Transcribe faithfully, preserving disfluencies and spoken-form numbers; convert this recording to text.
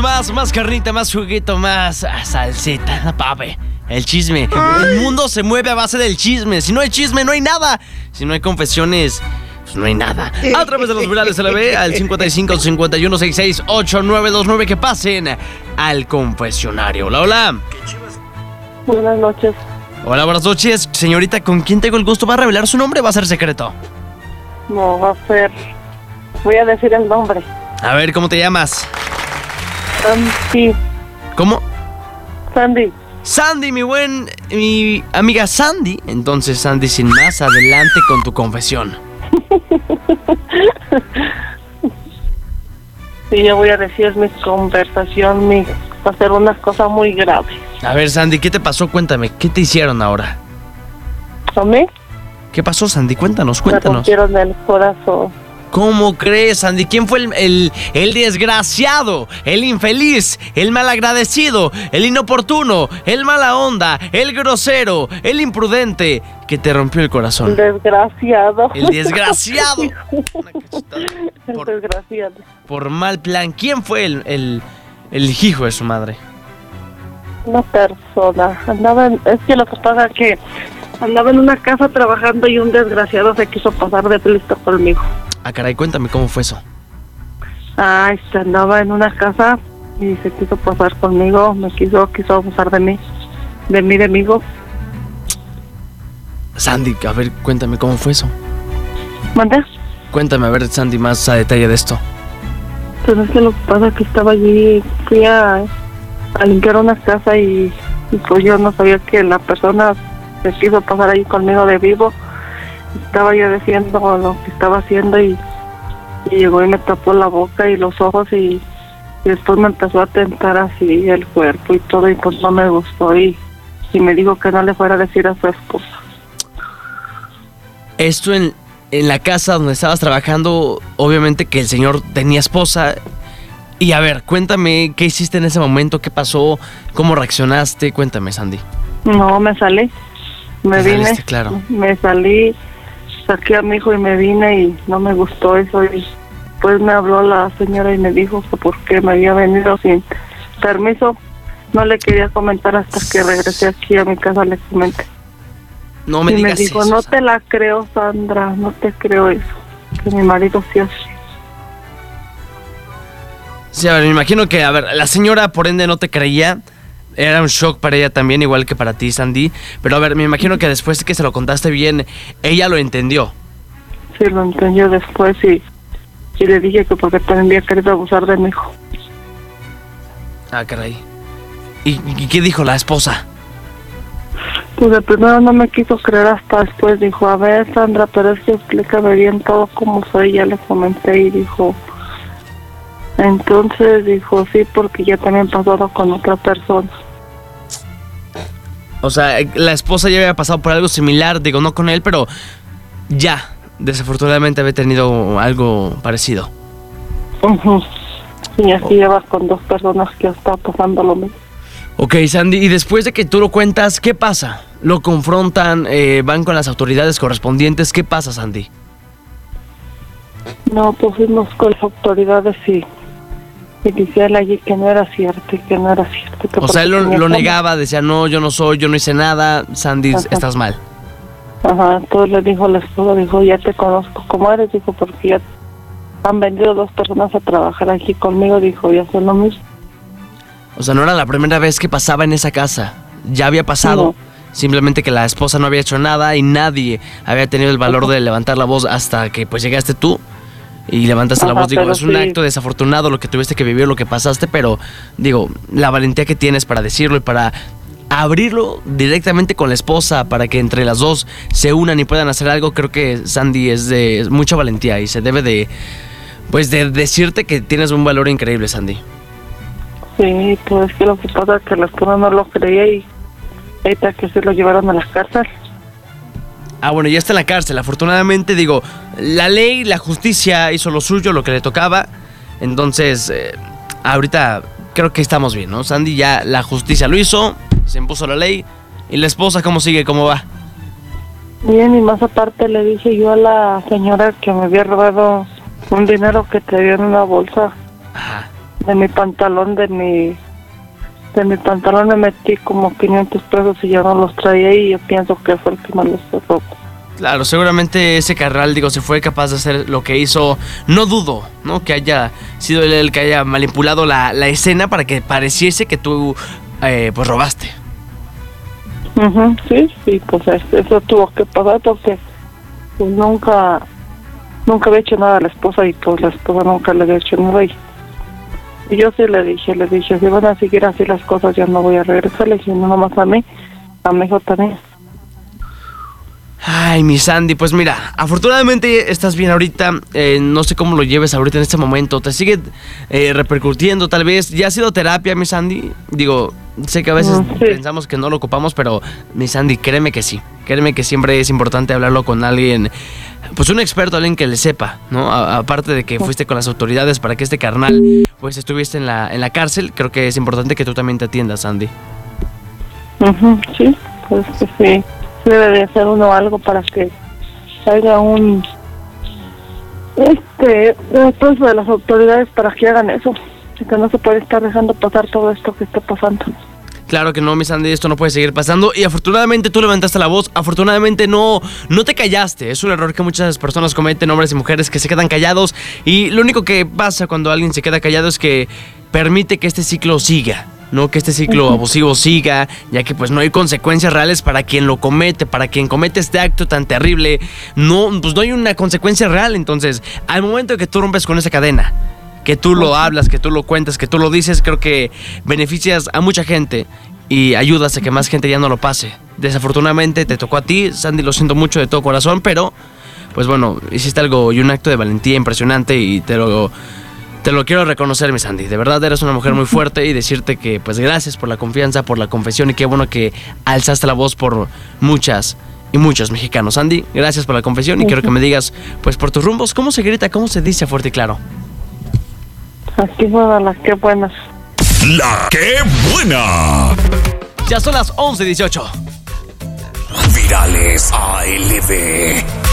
más, más carnita, más juguito, más ah, salsita, papi. El chisme. El mundo se mueve a base del chisme. Si no hay chisme, no hay nada. Si no hay confesiones, pues no hay nada. A través de los virales se la ve al cincuenta y cinco, cincuenta y uno, sesenta y seis, ochenta y nueve veintinueve que pasen al confesionario. Hola, hola. Buenas noches. Hola, buenas noches. Señorita, ¿con quién tengo el gusto? ¿Va a revelar su nombre o va a ser secreto? No, va a ser... Voy a decir el nombre. A ver, ¿cómo te llamas? Sandy. ¿Cómo? Sandy. Sandy, mi buen... mi amiga Sandy. Entonces, Sandy, sin más, adelante con tu confesión. Sí, yo voy a decir mi conversación, mi... va a ser una cosa muy grave. A ver, Sandy, ¿qué te pasó? Cuéntame, ¿qué te hicieron ahora? ¿A mí? ¿Qué pasó, Sandy? Cuéntanos, Me cuéntanos. rompieron el corazón. ¿Cómo crees, Sandy? ¿Quién fue el, el, el desgraciado, el infeliz, el malagradecido, el inoportuno, el mala onda, el grosero, el imprudente que te rompió el corazón? El desgraciado. El desgraciado. El Por, desgraciado. por mal plan. ¿Quién fue el, el, el hijo de su madre? Una persona. Andaba en, es que lo que pasa es que andaba en una casa trabajando y un desgraciado se quiso pasar de listo conmigo. Ah, caray, cuéntame cómo fue eso. Ah, este, andaba en una casa y se quiso pasar conmigo, me quiso, quiso abusar de mí, de mí, de amigo. Sandy, a ver, cuéntame cómo fue eso. ¿Mande? Cuéntame, a ver, Sandy, más a detalle de esto. Pues es que lo que pasa es que estaba allí, fui a, a limpiar una casa y, y pues yo no sabía que la persona se quiso pasar ahí conmigo de vivo. Estaba yo diciendo lo que estaba haciendo y, y llegó y me tapó la boca y los ojos y, y después me empezó a tentar así el cuerpo y todo y pues no me gustó y, y me dijo que no le fuera a decir a su esposa. Esto en, en la casa donde estabas trabajando, obviamente que el señor tenía esposa. Y a ver, cuéntame qué hiciste en ese momento, qué pasó, cómo reaccionaste, cuéntame, Sandy. No, me salí, me Te vine, saliste, claro. me salí, saqué a mi hijo y me vine y no me gustó eso y pues me habló la señora y me dijo que por qué me había venido sin permiso. No le quería comentar hasta que regresé aquí a mi casa, le comenté. No me y digas me dijo, eso, no Sandy. te la creo, Sandra, no te creo eso, que mi marido sí hace. Sí, a ver, me imagino que, a ver, la señora por ende no te creía. Era un shock para ella también, igual que para ti, Sandy. Pero a ver, me imagino que después de que se lo contaste bien, ella lo entendió. Sí, lo entendió después y, y le dije que porque también había querido abusar de mi hijo. Ah, caray. ¿Y, y qué dijo la esposa? Pues de primero no me quiso creer, hasta después dijo, a ver, Sandra, pero es que explícame bien todo como soy. Ya le comenté y dijo, entonces dijo, sí, porque ya también pasado con otra persona. O sea, la esposa ya había pasado por algo similar, digo, no con él, pero ya, desafortunadamente había tenido algo parecido. Uh-huh. Y así llevas con dos personas que está pasando lo mismo. Ok, Sandy, y después de que tú lo cuentas, ¿qué pasa? ¿Lo confrontan? Eh, ¿Van con las autoridades correspondientes? ¿Qué pasa, Sandy? No, pues fuimos con las autoridades y, y decía él allí que no era cierto y que no era cierto. Que O sea, él lo, tenía lo fama. negaba, decía, no, yo no soy, yo no hice nada, Sandy, Ajá. estás mal. Ajá, entonces le dijo la esposa, dijo, ya te conozco cómo eres, dijo, porque ya han venido dos personas a trabajar aquí conmigo, dijo, ya son lo mismo. O sea, no era la primera vez que pasaba en esa casa, ya había pasado, No. simplemente que la esposa no había hecho nada y nadie había tenido el valor Ajá. de levantar la voz hasta que pues llegaste tú y levantaste la Ajá, voz. Digo, pero es un sí. acto desafortunado lo que tuviste que vivir, lo que pasaste, pero digo, la valentía que tienes para decirlo y para abrirlo directamente con la esposa para que entre las dos se unan y puedan hacer algo, creo que Sandy es de es mucha valentía y se debe de, pues de decirte que tienes un valor increíble, Sandy. Sí, pues es que lo que pasa es que la esposa no lo creía y ahorita que se lo llevaron a la cárcel. Ah, bueno, ya está en la cárcel. Afortunadamente, digo, la ley, la justicia hizo lo suyo, lo que le tocaba. Entonces, eh, ahorita creo que estamos bien, ¿no? Sandy, ya la justicia lo hizo, se impuso la ley. ¿Y la esposa cómo sigue, cómo va? Bien, y más aparte le dije yo a la señora que me había robado un dinero que traía en una bolsa. Ajá. de mi pantalón, de mi de mi pantalón me metí como quinientos pesos y yo no los traía y yo pienso que fue el que me los robó. Claro, seguramente ese carnal, digo, se fue capaz de hacer lo que hizo. No dudo, ¿no? Que haya sido él el que haya manipulado la, la escena para que pareciese que tú, eh, pues, robaste. Uh-huh, sí, sí, pues eso tuvo que pasar porque pues nunca, nunca había hecho nada a la esposa y pues la esposa nunca le había hecho nada y, y yo sí le dije, le dije, si van a seguir así las cosas ya no voy a regresar, le dije, no nomás a mí, a mi hijo también. Ay, mi Sandy, pues mira, afortunadamente estás bien ahorita, eh, no sé cómo lo lleves ahorita en este momento, te sigue eh, repercutiendo tal vez, ¿ya ha sido terapia, mi Sandy? Digo, sé que a veces Mm, sí. pensamos que no lo ocupamos, pero mi Sandy, créeme que sí, créeme que siempre es importante hablarlo con alguien, pues un experto, alguien que le sepa, ¿no? A- aparte de que fuiste con las autoridades para que este carnal, pues estuviese en la, en la cárcel, creo que es importante que tú también te atiendas, Sandy. Uh-huh, sí, pues que sí, debe de hacer uno algo para que haya un este esfuerzo de las autoridades para que hagan eso, que no se puede estar dejando pasar todo esto que está pasando. Claro que no, mi Sandy, esto no puede seguir pasando y afortunadamente tú levantaste la voz, afortunadamente no, no te callaste, es un error que muchas personas cometen, hombres y mujeres que se quedan callados y lo único que pasa cuando alguien se queda callado es que permite que este ciclo siga, no que este ciclo abusivo siga, ya que pues no hay consecuencias reales para quien lo comete, para quien comete este acto tan terrible, no, pues no hay una consecuencia real, entonces al momento que tú rompes con esa cadena, que tú lo hablas, que tú lo cuentas, que tú lo dices, creo que beneficias a mucha gente y ayudas a que más gente ya no lo pase. Desafortunadamente te tocó a ti, Sandy, lo siento mucho de todo corazón, pero pues bueno, hiciste algo y un acto de valentía impresionante y te lo, te lo quiero reconocer, mi Sandy. De verdad eres una mujer muy fuerte y decirte que pues gracias por la confianza, por la confesión y qué bueno que alzaste la voz por muchas y muchos mexicanos. Sandy, gracias por la confesión y quiero que me digas pues por tus rumbos, ¿cómo se grita, cómo se dice fuerte y claro? Aquí fueron las que buenas. La que buena. Ya son las once dieciocho. Virales A L B.